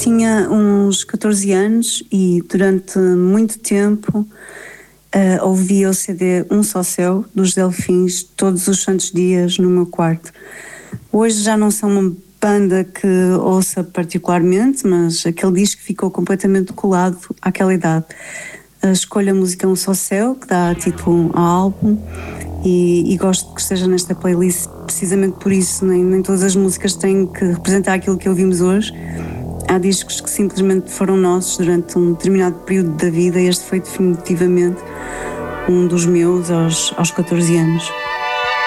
tinha uns 14 anos e durante muito tempo ouvia o CD Um Só Céu, dos Delfins, todos os santos dias no meu quarto. Hoje já não sou uma banda que ouça particularmente, mas aquele disco ficou completamente colado àquela idade. Escolho a música Um Só Céu, que dá título ao álbum, e gosto que esteja nesta playlist precisamente por isso. Nem todas as músicas têm que representar aquilo que ouvimos hoje. Há discos que simplesmente foram nossos durante um determinado período da vida, e este foi definitivamente um dos meus aos 14 anos.